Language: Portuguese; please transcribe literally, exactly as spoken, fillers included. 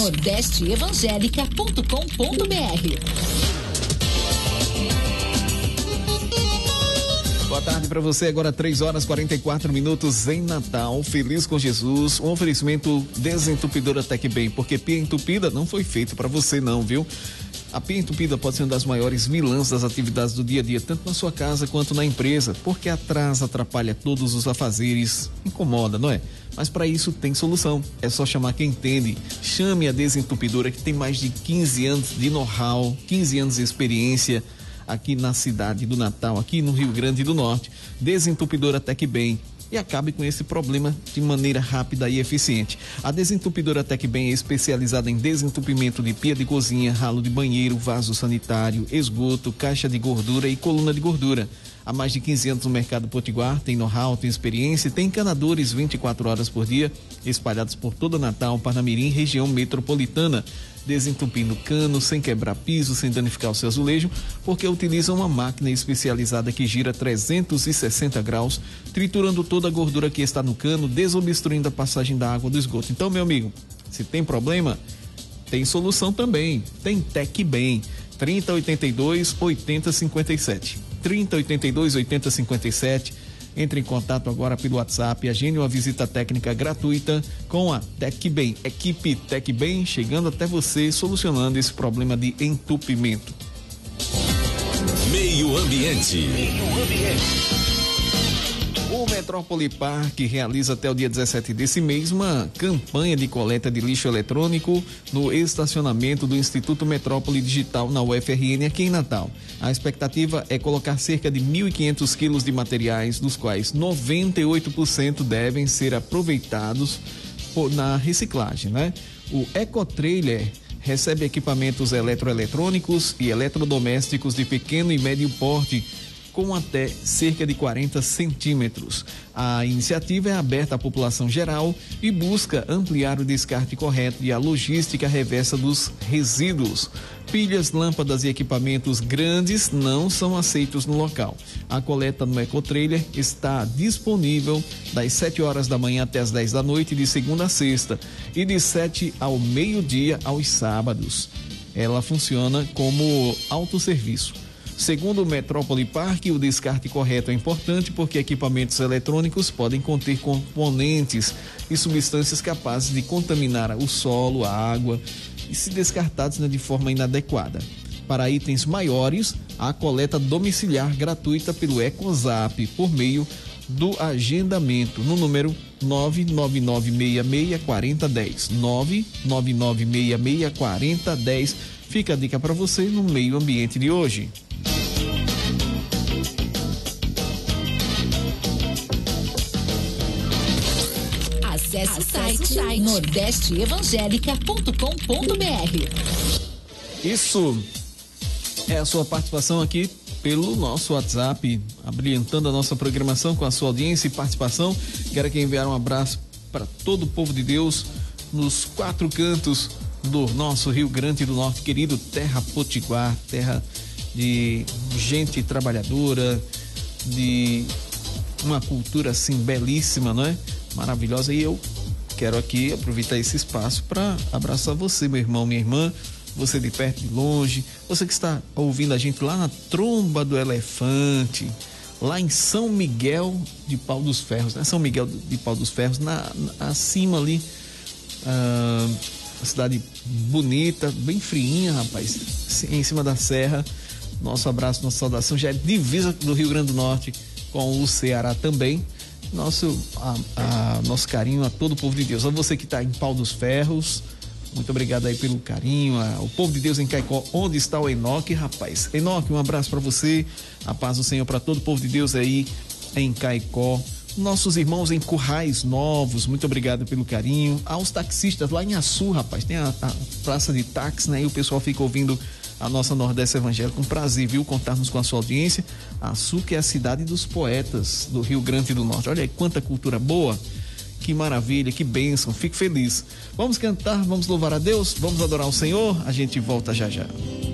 nordeste evangélica ponto com ponto br. Boa tarde para você, agora três horas e quarenta e quatro minutos em Natal, feliz com Jesus, um oferecimento Desentupidora Tecbem, porque pia entupida não foi feito para você não, viu? A pia entupida pode ser uma das maiores vilãs das atividades do dia a dia, tanto na sua casa quanto na empresa, porque atrasa, atrapalha todos os afazeres, incomoda, não é? Mas para isso tem solução, é só chamar quem entende. Chame a Desentupidora, que tem mais de quinze anos de know-how, quinze anos de experiência aqui na cidade do Natal, aqui no Rio Grande do Norte. Desentupidora Tecbem, e acabe com esse problema de maneira rápida e eficiente. A Desentupidora Tecbem é especializada em desentupimento de pia de cozinha, ralo de banheiro, vaso sanitário, esgoto, caixa de gordura e coluna de gordura. Há mais de quinze anos no mercado potiguar, tem know-how, tem experiência, tem encanadores vinte e quatro horas por dia, espalhados por todo Natal, Parnamirim, região metropolitana, desentupindo cano, sem quebrar piso, sem danificar o seu azulejo, porque utiliza uma máquina especializada que gira trezentos e sessenta graus, triturando toda a gordura que está no cano, desobstruindo a passagem da água do esgoto. Então, meu amigo, se tem problema, tem solução também. Tem Tecbem, trinta, oitenta e dois, oitenta, cinquenta e sete. trinta, oitenta e dois, oitenta, cinquenta e sete. Entre em contato agora pelo WhatsApp, agende uma visita técnica gratuita com a Tecbem, equipe Tecbem, chegando até você, solucionando esse problema de entupimento. Meio Ambiente. Meio Ambiente. O Metrópole Park realiza até o dia dezessete desse mês uma campanha de coleta de lixo eletrônico no estacionamento do Instituto Metrópole Digital na U F R N aqui em Natal. A expectativa é colocar cerca de mil e quinhentos quilos de materiais, dos quais noventa e oito por cento devem ser aproveitados por, na reciclagem, né? O Ecotrailer recebe equipamentos eletroeletrônicos e eletrodomésticos de pequeno e médio porte, com até cerca de quarenta centímetros. A iniciativa é aberta à população geral e busca ampliar o descarte correto e a logística reversa dos resíduos. Pilhas, lâmpadas e equipamentos grandes não são aceitos no local. A coleta no Ecotrailer está disponível das sete horas da manhã até as dez da noite, de segunda a sexta, e de sete ao meio-dia aos sábados. Ela funciona como autosserviço. Segundo o Metrópole Park, o descarte correto é importante porque equipamentos eletrônicos podem conter componentes e substâncias capazes de contaminar o solo, a água, e se descartados, né, de forma inadequada. Para itens maiores, há coleta domiciliar gratuita pelo EcoZap, por meio do agendamento, no número nove nove nove seis seis quatro zero um zero, nove nove nove seis seis quatro zero um zero. Fica a dica para você no Meio Ambiente de hoje. Acesse o site nordeste evangélica ponto com ponto br. Isso é a sua participação aqui pelo nosso WhatsApp, abrilhantando a nossa programação com a sua audiência e participação. Quero aqui enviar um abraço para todo o povo de Deus nos quatro cantos do nosso Rio Grande do Norte, querido, terra potiguar, terra de gente trabalhadora, de uma cultura assim belíssima, não é? Maravilhosa. E eu quero aqui aproveitar esse espaço para abraçar você, meu irmão, minha irmã, você de perto, de longe, você que está ouvindo a gente lá na Tromba do Elefante, lá em São Miguel de Pau dos Ferros, né? São Miguel de Pau dos Ferros, na, na acima ali, ah, uma cidade bonita, bem friinha, rapaz, em cima da serra. Nosso abraço, nossa saudação, já é divisa do Rio Grande do Norte com o Ceará também. Nosso, a, a, nosso carinho a todo o povo de Deus. A você que está em Pau dos Ferros, muito obrigado aí pelo carinho. A, o povo de Deus em Caicó, onde está o Enoque, rapaz? Enoque, um abraço para você, a paz do Senhor para todo o povo de Deus aí em Caicó. Nossos irmãos em Currais Novos, muito obrigado pelo carinho. Aos taxistas lá em Açu, rapaz, tem a, a praça de táxi, né? E o pessoal fica ouvindo a nossa Nordeste Evangélica. Um prazer, viu, contarmos com a sua audiência. Açu, que é a cidade dos poetas do Rio Grande do Norte. Olha aí quanta cultura boa, que maravilha, que bênção, fico feliz. Vamos cantar, vamos louvar a Deus, vamos adorar o Senhor, a gente volta já já.